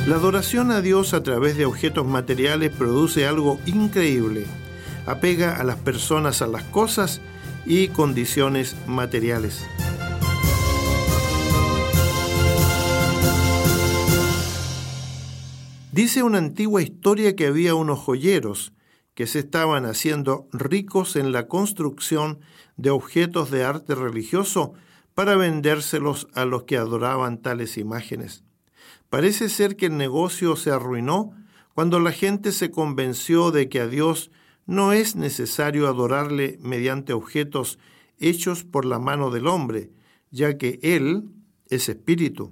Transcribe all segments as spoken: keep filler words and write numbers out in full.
La adoración a Dios a través de objetos materiales produce algo increíble. Apega a las personas a las cosas y condiciones materiales. Dice una antigua historia que había unos joyeros que se estaban haciendo ricos en la construcción de objetos de arte religioso para vendérselos a los que adoraban tales imágenes. Parece ser que el negocio se arruinó cuando la gente se convenció de que a Dios no es necesario adorarle mediante objetos hechos por la mano del hombre, ya que Él es espíritu.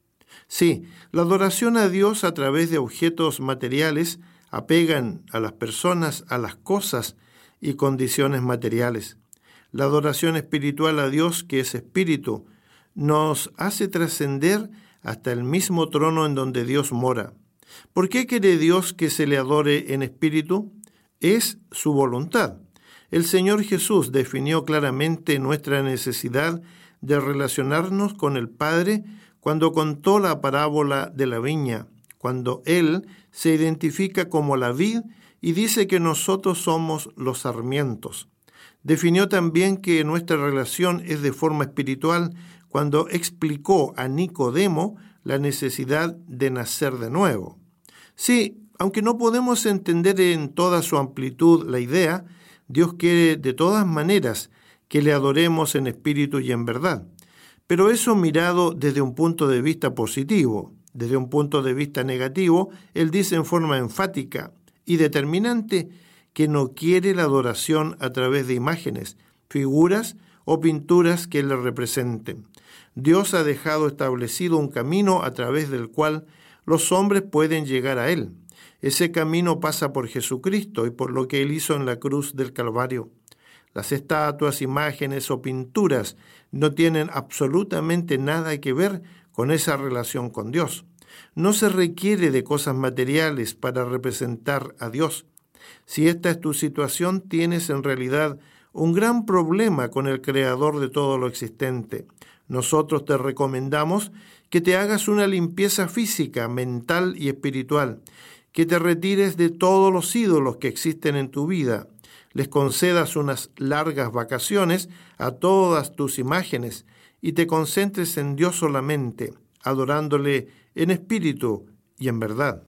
Sí, la adoración a Dios a través de objetos materiales apegan a las personas a las cosas y condiciones materiales. La adoración espiritual a Dios, que es espíritu, nos hace trascender hasta el mismo trono en donde Dios mora. ¿Por qué quiere Dios que se le adore en espíritu? Es su voluntad. El Señor Jesús definió claramente nuestra necesidad de relacionarnos con el Padre cuando contó la parábola de la viña, cuando Él se identifica como la vid y dice que nosotros somos los sarmientos. Definió también que nuestra relación es de forma espiritual cuando explicó a Nicodemo la necesidad de nacer de nuevo. Sí, aunque no podemos entender en toda su amplitud la idea, Dios quiere de todas maneras que le adoremos en espíritu y en verdad. Pero eso mirado desde un punto de vista positivo. Desde un punto de vista negativo, Él dice en forma enfática y determinante que no quiere la adoración a través de imágenes, figuras o pinturas que le representen. Dios ha dejado establecido un camino a través del cual los hombres pueden llegar a Él. Ese camino pasa por Jesucristo y por lo que Él hizo en la cruz del Calvario. Las estatuas, imágenes o pinturas no tienen absolutamente nada que ver con esa relación con Dios. No se requiere de cosas materiales para representar a Dios. Si esta es tu situación, tienes en realidad un gran problema con el Creador de todo lo existente. Nosotros te recomendamos que te hagas una limpieza física, mental y espiritual, que te retires de todos los ídolos que existen en tu vida, les concedas unas largas vacaciones a todas tus imágenes y te concentres en Dios solamente, adorándole en espíritu y en verdad.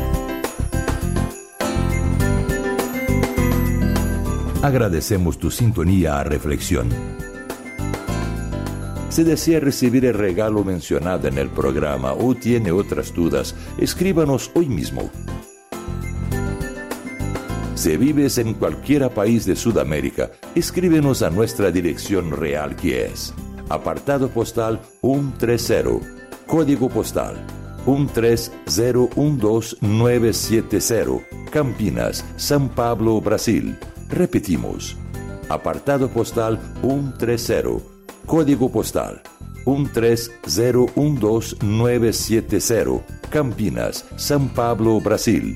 Agradecemos tu sintonía a reflexión. Si desea recibir el regalo mencionado en el programa o tiene otras dudas, escríbanos hoy mismo. Si vives en cualquier país de Sudamérica, escríbenos a nuestra dirección real, que es apartado postal ciento treinta, código postal uno tres cero uno dos nueve siete cero, Campinas, São Paulo, Brasil. Repetimos, apartado postal ciento treinta, código postal uno tres cero uno dos nueve siete cero, Campinas, São Paulo, Brasil.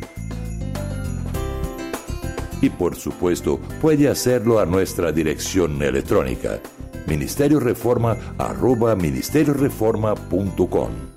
Y por supuesto, puede hacerlo a nuestra dirección electrónica, ministerio reforma arroba ministerio reforma punto com.